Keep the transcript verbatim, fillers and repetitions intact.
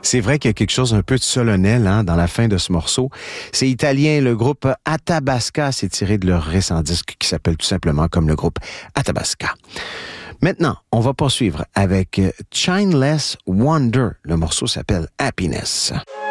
C'est vrai qu'il y a quelque chose un peu de solennel hein, dans la fin de ce morceau. C'est italien, le groupe Athabasca, c'est tiré de leur récent disque qui s'appelle tout simplement comme le groupe Athabasca. Maintenant, on va poursuivre avec Chineless Wonder. Le morceau s'appelle Happiness.